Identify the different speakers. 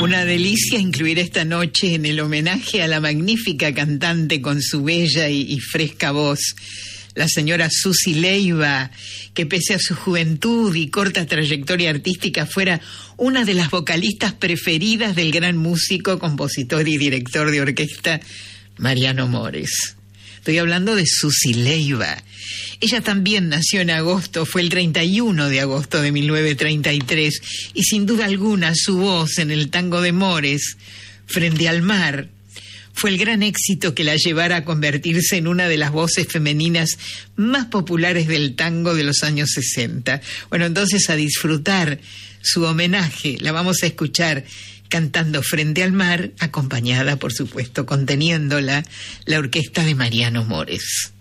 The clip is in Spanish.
Speaker 1: Una delicia incluir esta noche en el homenaje a la magnífica cantante con su bella y fresca voz, la señora Susi Leiva, que pese a su juventud y corta trayectoria artística fuera una de las vocalistas preferidas del gran músico, compositor y director de orquesta Mariano Mores. Estoy hablando de Susi Leiva. Ella también nació en agosto, fue el 31 de agosto de 1933, y sin duda alguna su voz en el tango de Mores, Frente al Mar, fue el gran éxito que la llevara a convertirse en una de las voces femeninas más populares del tango de los años 60. Bueno, entonces a disfrutar su homenaje, la vamos a escuchar cantando Frente al Mar, acompañada, por supuesto, conteniéndola, la orquesta de Mariano Mores.